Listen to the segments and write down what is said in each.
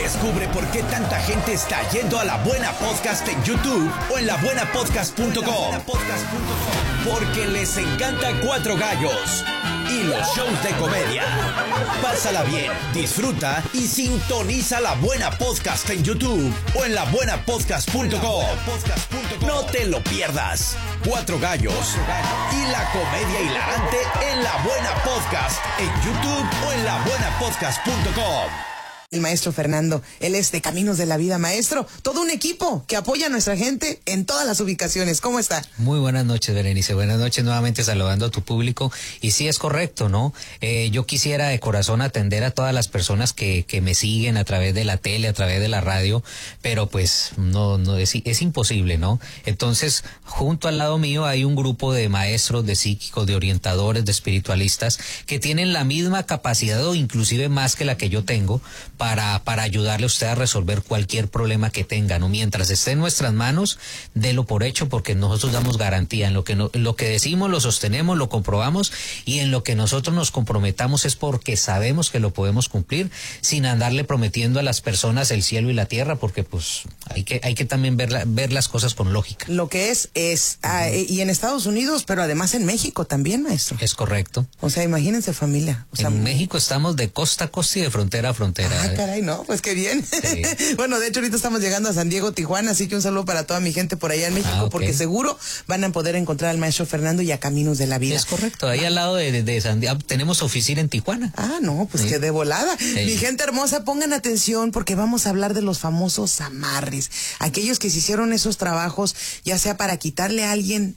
Descubre por qué tanta gente está yendo a La Buena Podcast en YouTube o en labuenapodcast.com. Porque les encanta Cuatro Gallos y los shows de comedia. Pásala bien, disfruta y sintoniza La Buena Podcast en YouTube o en labuenapodcast.com. No te lo pierdas. Cuatro Gallos y la comedia hilarante en La Buena Podcast en YouTube o en labuenapodcast.com. El maestro Fernando, él es de Caminos de la Vida. Maestro, todo un equipo que apoya a nuestra gente en todas las ubicaciones. ¿Cómo está? Muy buenas noches, Berenice. Buenas noches nuevamente, saludando a tu público. Y sí, es correcto, ¿no? Yo quisiera de corazón atender a todas las personas que me siguen a través de la tele, a través de la radio, pero pues no es imposible, ¿no? Entonces, junto al lado mío hay un grupo de maestros, de psíquicos, de orientadores, de espiritualistas que tienen la misma capacidad o inclusive más que la que yo tengo para ayudarle a usted a resolver cualquier problema que tenga, ¿no? Mientras esté en nuestras manos, délo por hecho, porque nosotros damos garantía. En lo que decimos, lo sostenemos, lo comprobamos, y en lo que nosotros nos comprometamos es porque sabemos que lo podemos cumplir, sin andarle prometiendo a las personas el cielo y la tierra, porque pues hay que también ver las cosas con lógica. Lo que es y en Estados Unidos, pero además en México también, maestro. Es correcto. O sea, imagínense, familia. O sea, en México estamos de costa a costa y de frontera a frontera. Caray, no, pues qué bien. Sí. Bueno, de hecho ahorita estamos llegando a San Diego, Tijuana, así que un saludo para toda mi gente por allá en México, okay. Porque seguro van a poder encontrar al maestro Fernando y a Caminos de la Vida. Es correcto, ahí al lado de San Diego tenemos oficina en Tijuana. No, pues sí. Que de volada. Sí. Mi gente hermosa, pongan atención porque vamos a hablar de los famosos amarres. Aquellos que se hicieron esos trabajos, ya sea para quitarle a alguien,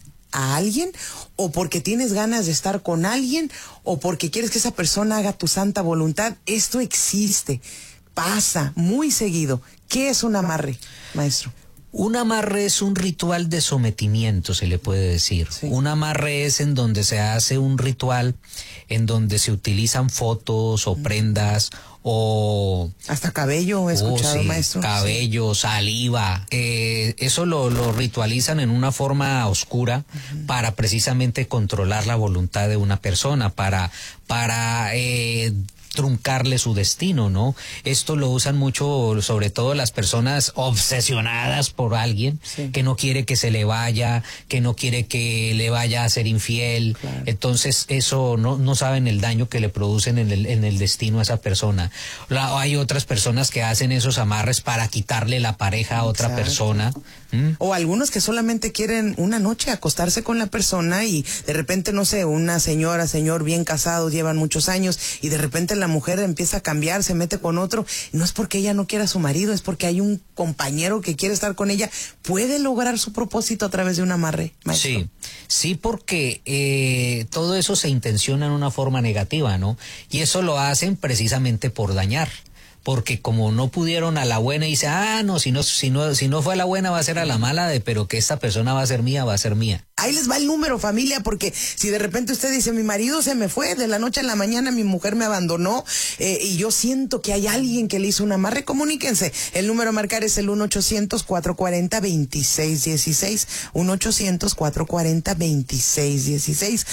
o porque tienes ganas de estar con alguien, o porque quieres que esa persona haga tu santa voluntad. Esto existe, pasa muy seguido. ¿Qué es un amarre, maestro? Un amarre es un ritual de sometimiento, se le puede decir. Sí. Un amarre es en donde se hace un ritual, en donde se utilizan fotos o prendas o... Hasta cabello he escuchado, sí, maestro. Cabello, saliva. Eso lo ritualizan en una forma oscura para precisamente controlar la voluntad de una persona, para truncarle su destino, ¿no? Esto lo usan mucho, sobre todo las personas obsesionadas por alguien, sí, que no quiere que se le vaya, que no quiere que le vaya a ser infiel. Claro. Entonces eso no saben el daño que le producen en el destino a esa persona. Hay otras personas que hacen esos amarres para quitarle la pareja a otra Exacto. persona. O algunos que solamente quieren una noche acostarse con la persona y de repente, no sé, una señora, señor bien casados, llevan muchos años y de repente la mujer empieza a cambiar, se mete con otro. No es porque ella no quiera a su marido, es porque hay un compañero que quiere estar con ella. ¿Puede lograr su propósito a través de un amarre, maestro? Sí, porque todo eso se intenciona en una forma negativa, ¿no? Y eso lo hacen precisamente por dañar. Porque como no pudieron a la buena y dice, no, si no fue a la buena va a ser a la mala, pero que esta persona va a ser mía, va a ser mía. Ahí les va el número, familia, porque si de repente usted dice, mi marido se me fue, de la noche a la mañana mi mujer me abandonó, y yo siento que hay alguien que le hizo un amarre, comuníquense. El número a marcar es el 1-800-440-2616, 1-800-440-2616,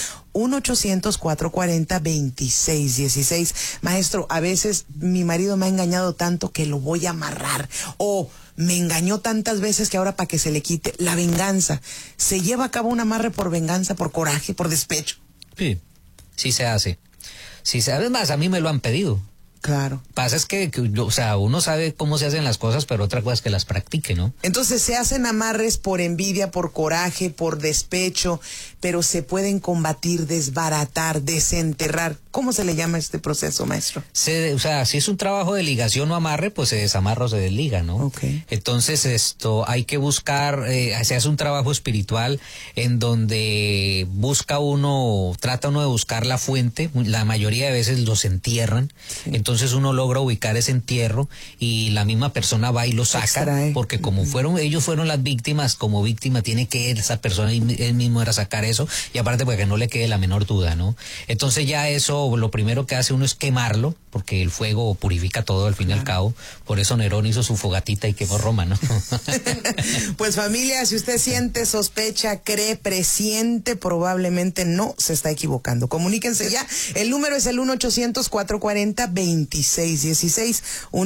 1-800-440-2616. Maestro, a veces mi marido me ha engañado tanto que lo voy a amarrar, o me engañó tantas veces que ahora para que se le quite. La venganza. ¿Se lleva a cabo un amarre por venganza, por coraje, por despecho? Sí se hace. Además, a mí me lo han pedido. Claro. Pasa es que uno sabe cómo se hacen las cosas, pero otra cosa es que las practique, ¿no? Entonces se hacen amarres por envidia, por coraje, por despecho, pero se pueden combatir, desbaratar, desenterrar. ¿Cómo se le llama este proceso, maestro? Si es un trabajo de ligación o amarre, pues se desamarra o se desliga, ¿no? Okay. Entonces hay que buscar, se hace un trabajo espiritual en donde trata uno de buscar la fuente. La mayoría de veces los entierran. Sí. Entonces uno logra ubicar ese entierro y la misma persona va y lo saca. Extrae. Porque como ellos fueron las víctimas, como víctima tiene que esa persona él mismo era sacar eso, y aparte para que no le quede la menor duda, ¿no? Entonces ya eso, lo primero que hace uno es quemarlo, porque el fuego purifica todo al fin y al cabo. Por eso Nerón hizo su fogatita y quemó Roma, ¿no? Pues familia, si usted siente, sospecha, cree, presiente, probablemente no se está equivocando. Comuníquense ya. El número es el 1-800-440-2616.